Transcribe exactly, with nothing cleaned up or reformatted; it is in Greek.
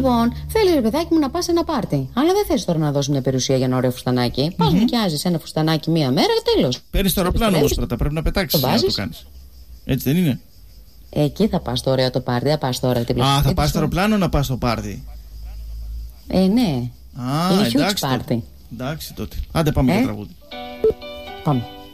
Λοιπόν, θέλει ρε παιδάκι μου να πας σε ένα πάρτι. Αλλά δεν θες τώρα να δώσει μια περιουσία για ένα ωραίο φουστανάκι. Mm-hmm. Πας νοικιάζεις ένα φουστανάκι μία μέρα και τέλος. Παίρνεις το αεροπλάνο όμως πρώτα, πρέπει να πετάξεις το για να το κάνεις. Έτσι δεν είναι? Εκεί θα πας το ωραίο το πάρτι, δεν πας τώρα. Α, θα πας στο αεροπλάνο να πας στο πάρτι. Ε, ναι. Α, είναι εντάξει, huge πάρτι. Εντάξει τότε. Άντε πάμε ε? το τραγούδι. Πάμε.